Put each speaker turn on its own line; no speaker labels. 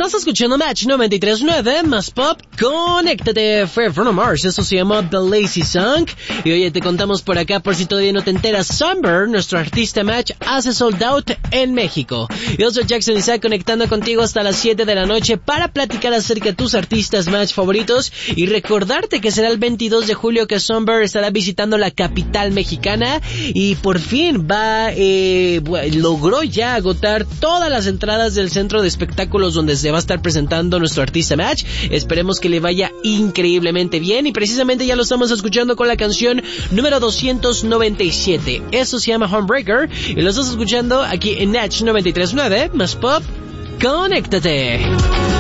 Estás escuchando Match 93.9 más pop. Conéctate. Fue Bruno Mars. Eso se llama The Lazy Song. Y oye, te contamos por acá, por si todavía no te enteras, Sunburn, nuestro artista Match, hace sold out en México. Yo soy Jackson Isaac, conectando contigo hasta las 7 de la noche para platicar acerca de tus artistas Match favoritos y recordarte que será el 22 de julio que Sunburn estará visitando la capital mexicana y por fin logró ya agotar todas las entradas del centro de espectáculos donde se va a estar presentando nuestro artista Match. Esperemos que le vaya increíblemente bien y precisamente ya lo estamos escuchando con la canción número 297. Eso se llama Homebreaker y lo estás escuchando aquí en Match 93.9 más pop. Conéctate.